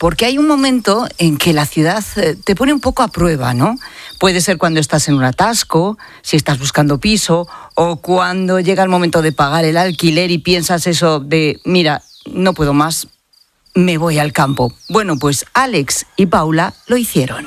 porque hay un momento en que la ciudad te pone un poco a prueba, ¿no? Puede ser cuando estás en un atasco, si estás buscando piso, o cuando llega el momento de pagar el alquiler y piensas eso de, mira, no puedo más, me voy al campo. Bueno, pues Alex y Paula lo hicieron.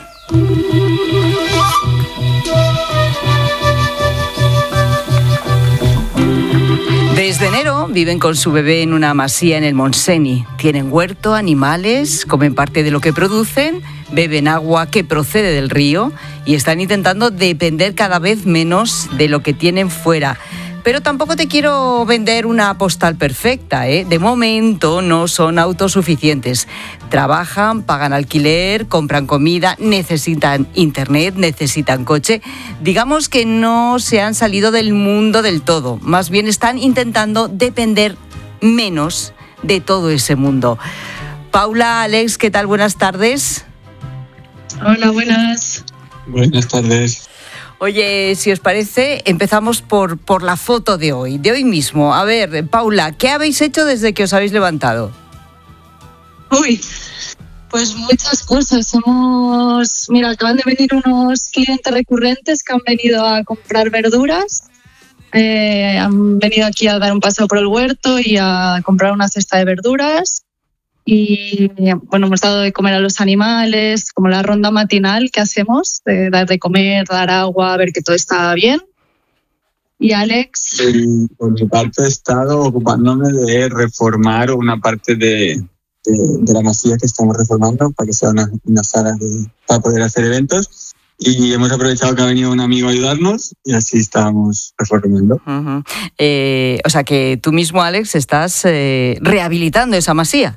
Desde enero viven con su bebé en una masía en el Montseny. Tienen huerto, animales, comen parte de lo que producen, beben agua que procede del río y están intentando depender cada vez menos de lo que tienen fuera. Pero tampoco te quiero vender una postal perfecta, ¿eh? De momento no son autosuficientes. Trabajan, pagan alquiler, compran comida, necesitan internet, necesitan coche. Digamos que no se han salido del mundo del todo. Más bien están intentando depender menos de todo ese mundo. Paula, Alex, ¿qué tal? Buenas tardes. Hola, buenas. Buenas tardes. Oye, si os parece, empezamos por la foto de hoy mismo. A ver, Paula, ¿qué habéis hecho desde que os habéis levantado? Uy, pues muchas cosas. Mira, acaban de venir unos clientes recurrentes que han venido a comprar verduras. Han venido aquí a dar un paseo por el huerto y a comprar una cesta de verduras. Y bueno, hemos dado de comer a los animales, como la ronda matinal que hacemos, de dar de comer, dar agua, ver que todo está bien. ¿Y Alex? Por mi parte he estado ocupándome de reformar una parte de la masía que estamos reformando para que sea una sala para poder hacer eventos. Y hemos aprovechado que ha venido un amigo a ayudarnos y así estamos reformando. Uh-huh. O sea que tú mismo, Alex, estás rehabilitando esa masía.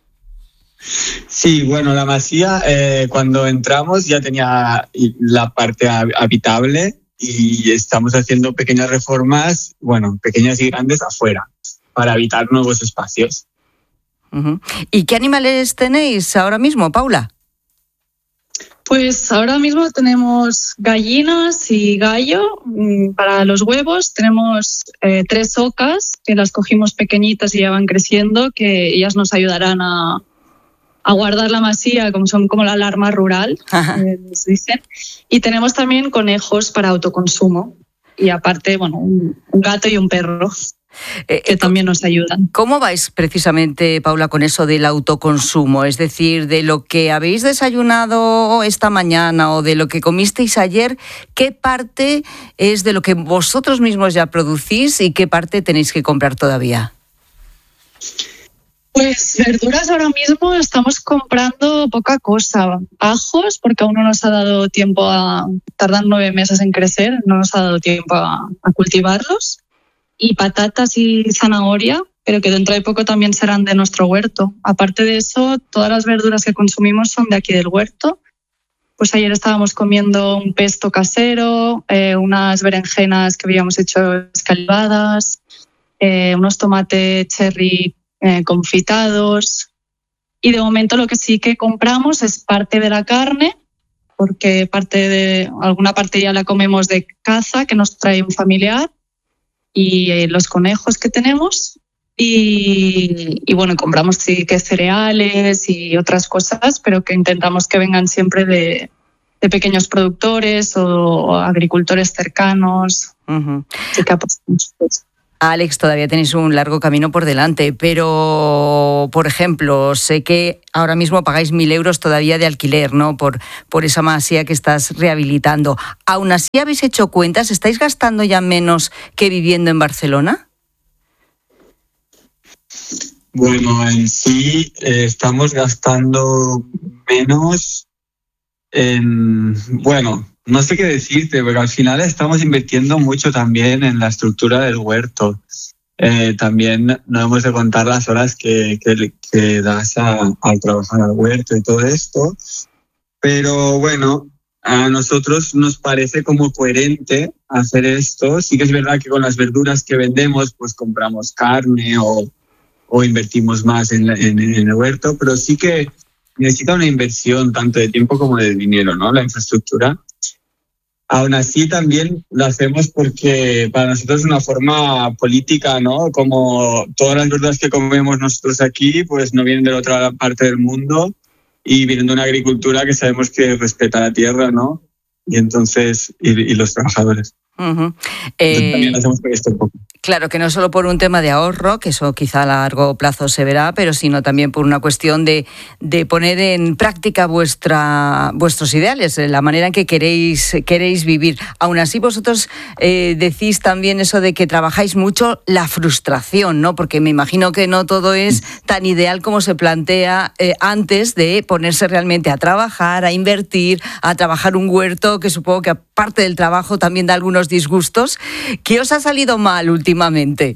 Sí, bueno, la masía cuando entramos ya tenía la parte habitable y estamos haciendo pequeñas reformas, bueno, pequeñas y grandes afuera, para habitar nuevos espacios. Uh-huh. ¿Y qué animales tenéis ahora mismo, Paula? Pues ahora mismo tenemos gallinas y gallo para los huevos. Tenemos 3 ocas que las cogimos pequeñitas y ya van creciendo, que ellas nos ayudarán a guardar la masía, como son como la alarma rural, les dicen. Y tenemos también conejos para autoconsumo. Y aparte, bueno, un gato y un perro que también nos ayudan. ¿Cómo vais precisamente, Paula, con eso del autoconsumo? Es decir, de lo que habéis desayunado esta mañana o de lo que comisteis ayer, ¿qué parte es de lo que vosotros mismos ya producís y qué parte tenéis que comprar todavía? Pues verduras ahora mismo estamos comprando poca cosa. Ajos, porque aún no nos ha dado tiempo tardan 9 meses en crecer, no nos ha dado tiempo a cultivarlos. Y patatas y zanahoria, pero que dentro de poco también serán de nuestro huerto. Aparte de eso, todas las verduras que consumimos son de aquí del huerto. Pues ayer estábamos comiendo un pesto casero, unas berenjenas que habíamos hecho escalvadas, unos tomates cherry confitados. Y de momento lo que sí que compramos es parte de la carne, porque alguna parte ya la comemos de caza que nos trae un familiar, y los conejos que tenemos. Y bueno, compramos sí que cereales y otras cosas, pero que intentamos que vengan siempre de pequeños productores o agricultores cercanos. Uh-huh. Así que apostamos por eso. Alex, todavía tenéis un largo camino por delante, pero, por ejemplo, sé que ahora mismo pagáis 1.000 euros todavía de alquiler, ¿no? Por esa masía que estás rehabilitando. ¿Aún así habéis hecho cuentas? ¿Estáis gastando ya menos que viviendo en Barcelona? Bueno, en sí estamos gastando menos no sé qué decirte, pero al final estamos invirtiendo mucho también en la estructura del huerto. También no hemos de contar las horas que das al trabajar al huerto y todo esto. Pero bueno, a nosotros nos parece como coherente hacer esto. Sí que es verdad que con las verduras que vendemos pues compramos carne o invertimos más en el huerto, pero sí que necesita una inversión tanto de tiempo como de dinero, ¿no? La infraestructura. Aún así también lo hacemos porque para nosotros es una forma política, ¿no? Como todas las verduras que comemos nosotros aquí, pues no vienen de la otra parte del mundo y vienen de una agricultura que sabemos que respeta la tierra, ¿no? Y entonces, y los trabajadores. Uh-huh. También hacemos esto un poco. Claro, que no solo por un tema de ahorro, que eso quizá a largo plazo se verá, pero sino también por una cuestión de poner en práctica vuestros ideales, la manera en que queréis vivir. Aún así, vosotros decís también eso de que trabajáis mucho la frustración, ¿no? Porque me imagino que no todo es tan ideal como se plantea antes de ponerse realmente a trabajar, a invertir, a trabajar un huerto, que supongo que aparte del trabajo también da algunos disgustos. ¿Qué os ha salido mal últimamente?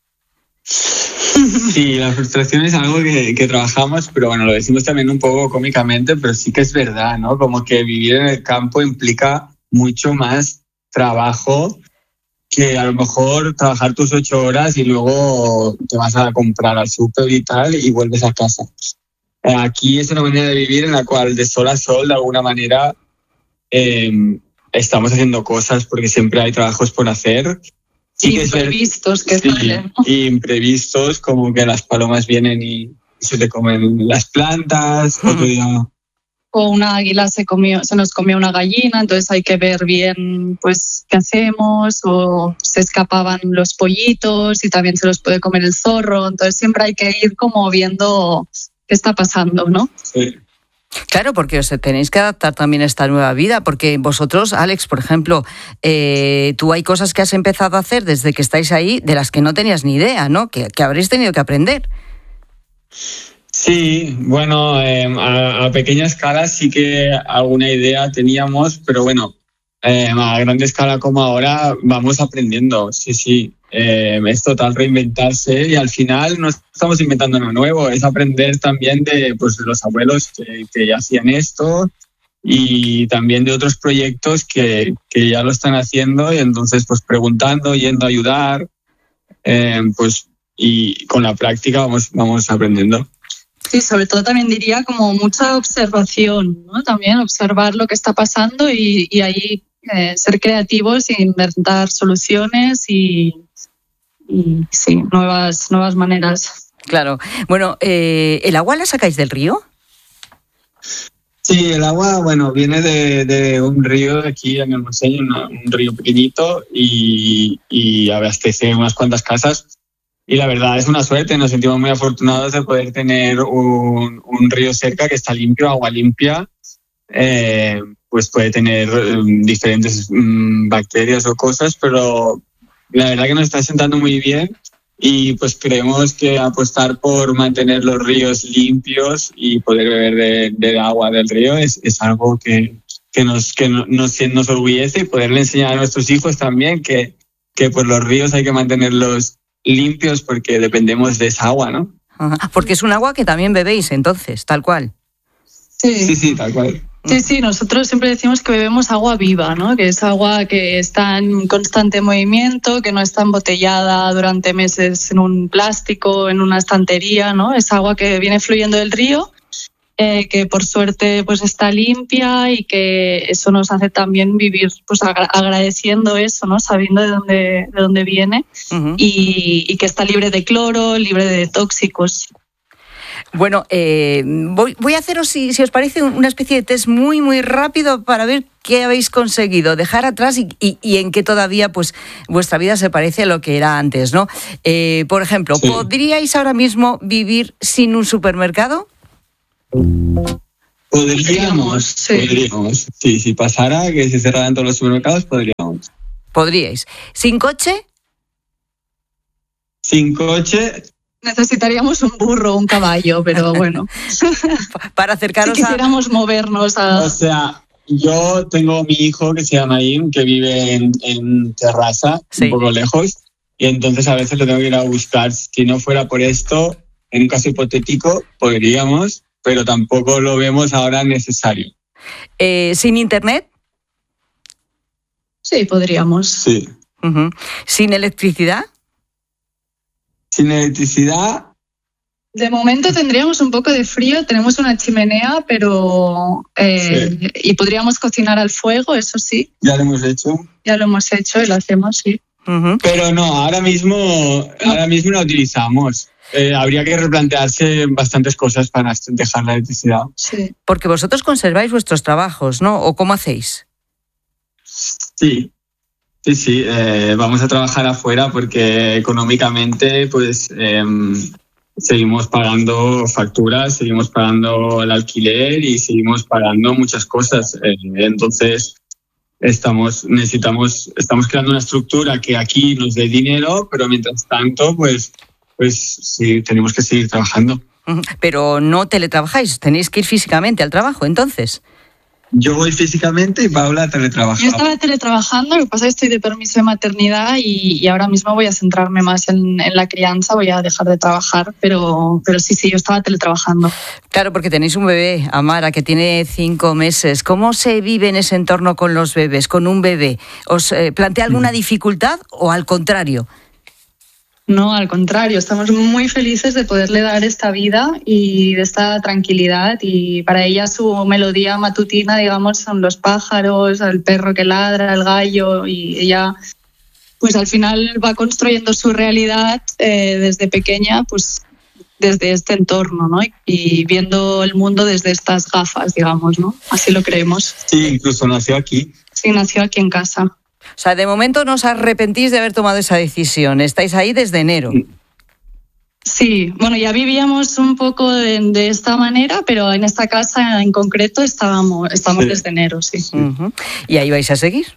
Sí, la frustración es algo que trabajamos, pero bueno, lo decimos también un poco cómicamente, pero sí que es verdad, ¿no? Como que vivir en el campo implica mucho más trabajo que a lo mejor trabajar tus 8 horas y luego te vas a comprar al súper y tal y vuelves a casa. Aquí es una manera de vivir en la cual de sol a sol, de alguna manera, estamos haciendo cosas porque siempre hay trabajos por hacer. Sí, imprevistos que salen. Imprevistos, como que las palomas vienen y se te comen las plantas. Otro día. O una águila se nos comió una gallina, entonces hay que ver bien pues qué hacemos, o se escapaban los pollitos y también se los puede comer el zorro, entonces siempre hay que ir como viendo qué está pasando, ¿no? Sí. Claro, porque os tenéis que adaptar también a esta nueva vida, porque vosotros, Alex, por ejemplo, tú hay cosas que has empezado a hacer desde que estáis ahí de las que no tenías ni idea, ¿no? Que habréis tenido que aprender. Sí, bueno, a pequeña escala sí que alguna idea teníamos, pero bueno, a grande escala como ahora vamos aprendiendo, sí. Es total reinventarse y al final no estamos inventando nada nuevo, es aprender también de los abuelos que ya hacían esto y también de otros proyectos que ya lo están haciendo, y entonces pues preguntando, yendo a ayudar, y con la práctica vamos aprendiendo. Sí, sobre todo también diría como mucha observación, ¿no? También observar lo que está pasando y ahí ser creativos e inventar soluciones y sí, nuevas maneras. Claro. Bueno, ¿el agua la sacáis del río? Sí, el agua, bueno, viene de un río de aquí en el Montseny, un río pequeñito y abastece unas cuantas casas. Y la verdad es una suerte, nos sentimos muy afortunados de poder tener un río cerca que está limpio, agua limpia. Pues puede tener diferentes bacterias o cosas, pero la verdad que nos está sentando muy bien y pues creemos que apostar por mantener los ríos limpios y poder beber del agua del río es algo que nos orgullece, y poderle enseñar a nuestros hijos también que pues los ríos hay que mantenerlos limpios porque dependemos de esa agua, ¿no? Ajá. Porque es un agua que también bebéis entonces, tal cual. Sí, tal cual. Sí, nosotros siempre decimos que bebemos agua viva, ¿no? Que es agua que está en constante movimiento, que no está embotellada durante meses en un plástico, en una estantería, ¿no? Es agua que viene fluyendo del río, que por suerte pues está limpia, y que eso nos hace también vivir pues agradeciendo eso, ¿no? Sabiendo de dónde viene. Uh-huh. y que está libre de cloro, libre de tóxicos. Bueno, voy a haceros, si os parece, una especie de test muy, muy rápido para ver qué habéis conseguido dejar atrás y en qué todavía pues vuestra vida se parece a lo que era antes, ¿no? Por ejemplo, sí. ¿Podríais ahora mismo vivir sin un supermercado? Podríamos. Sí, si pasara que se cerraran todos los supermercados, podríamos. ¿Podríais? ¿Sin coche? Sin coche... Necesitaríamos un burro o un caballo, pero bueno. Para acercaros si quisiéramos movernos a... O sea, yo tengo mi hijo que se llama Im, que vive en Terrassa, sí, un poco lejos, y entonces a veces lo tengo que ir a buscar. Si no fuera por esto, en un caso hipotético, podríamos, pero tampoco lo vemos ahora necesario. ¿Sin internet? Sí, podríamos. Sí. Uh-huh. ¿Sin electricidad? Sin electricidad. De momento tendríamos un poco de frío, tenemos una chimenea, pero sí. Y podríamos cocinar al fuego, eso sí. Ya lo hemos hecho. Ya lo hemos hecho y lo hacemos, sí. Uh-huh. Pero no, ahora mismo la utilizamos. habría que replantearse bastantes cosas para dejar la electricidad. Sí. Porque vosotros conserváis vuestros trabajos, ¿no? ¿O cómo hacéis? Sí. Vamos a trabajar afuera porque económicamente, pues, seguimos pagando facturas, seguimos pagando el alquiler y seguimos pagando muchas cosas. Entonces, estamos creando una estructura que aquí nos dé dinero, pero mientras tanto, pues sí, tenemos que seguir trabajando. Pero no teletrabajáis, tenéis que ir físicamente al trabajo, entonces. Yo voy físicamente y Paula teletrabaja. Yo estaba teletrabajando, lo que pasa es que estoy de permiso de maternidad y ahora mismo voy a centrarme más en la crianza, voy a dejar de trabajar, pero sí, yo estaba teletrabajando. Claro, porque tenéis un bebé, Amara, que tiene 5 meses. ¿Cómo se vive en ese entorno con los bebés, con un bebé? ¿Os plantea alguna dificultad o al contrario? No, al contrario, estamos muy felices de poderle dar esta vida y de esta tranquilidad, y para ella su melodía matutina, digamos, son los pájaros, el perro que ladra, el gallo, y ella pues al final va construyendo su realidad desde pequeña, pues desde este entorno, ¿no? Y viendo el mundo desde estas gafas, digamos, ¿no? Así lo creemos. Sí, incluso nació aquí. Sí, nació aquí en casa. O sea, de momento no os arrepentís de haber tomado esa decisión. Estáis ahí desde enero. Sí, bueno, ya vivíamos un poco de esta manera, pero en esta casa en concreto estamos desde enero, sí. Uh-huh. ¿Y ahí vais a seguir?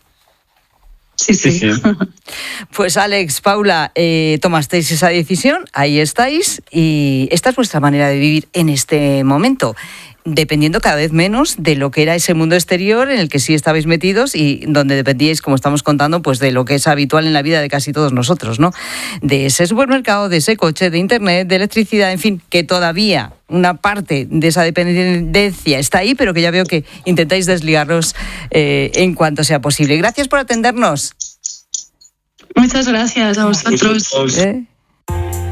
Sí. Pues Alex, Paula, tomasteis esa decisión, ahí estáis, y esta es vuestra manera de vivir en este momento, dependiendo cada vez menos de lo que era ese mundo exterior en el que sí estabais metidos y donde dependíais, como estamos contando, pues de lo que es habitual en la vida de casi todos nosotros, ¿no? De ese supermercado, de ese coche, de internet, de electricidad, en fin, que todavía una parte de esa dependencia está ahí, pero que ya veo que intentáis desligarlos en cuanto sea posible. Gracias por atendernos. Muchas gracias a vosotros.